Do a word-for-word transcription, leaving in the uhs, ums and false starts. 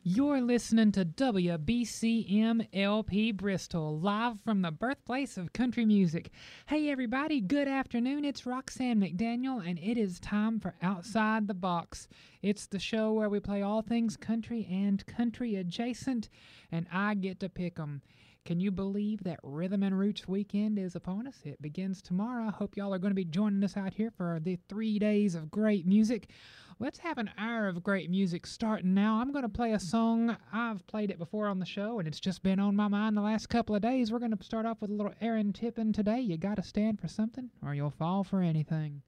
You're listening to W B C M L P Bristol, live from the birthplace of country music. Hey everybody, good afternoon. It's Roxanne McDaniel, and it is time for Outside the Box. It's the show where we play all things country and country adjacent, and I get to pick 'em. Can you believe that Rhythm and Roots weekend is upon us? It begins tomorrow. I hope y'all are going to be joining us out here for the three days of great music. Let's have an hour of great music starting now. I'm going to play a song. I've played it before on the show, and it's just been on my mind the last couple of days. We're going to start off with a little Aaron Tippin today. You got to stand for something, or you'll fall for anything.